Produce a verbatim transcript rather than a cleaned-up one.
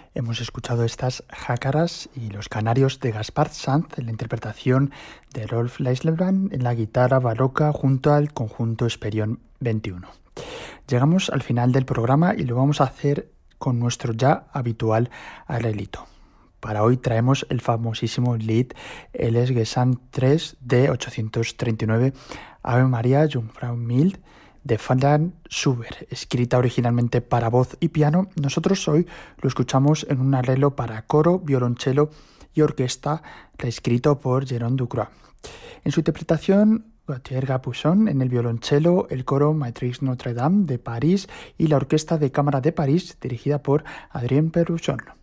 Hemos escuchado estas jácaras y los canarios de Gaspard Sanz en la interpretación de Rolf Leislebrand en la guitarra barroca junto al conjunto Esperión veintiuno. Llegamos al final del programa y lo vamos a hacer con nuestro ya habitual arreglito. Para hoy traemos el famosísimo Lied Els Gesang tres de ochocientos treinta y nueve, Ave María Jungfrau mild, de Franz Schubert, escrita originalmente para voz y piano. Nosotros hoy lo escuchamos en un arreglo para coro, violonchelo y orquesta, reescrito por Jérôme Ducroix. En su interpretación, Gauthier Capuçon en el violonchelo, el coro Maîtrise Notre Dame de París y la orquesta de cámara de París, dirigida por Adrien Péruchon.